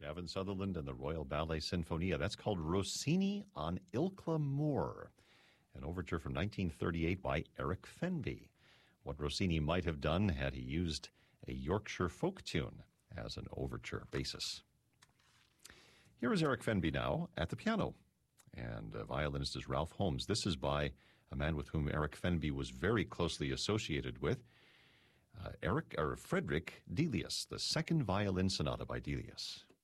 Gavin Sutherland and the Royal Ballet Sinfonia. That's called Rossini on Ilkla Moor, an overture from 1938 by Eric Fenby. What Rossini might have done had he used a Yorkshire folk tune as an overture basis. Here is Eric Fenby now at the piano, and violinist is Ralph Holmes. This is by a man with whom Eric Fenby was very closely associated with, Frederick Delius, the second violin sonata by Delius.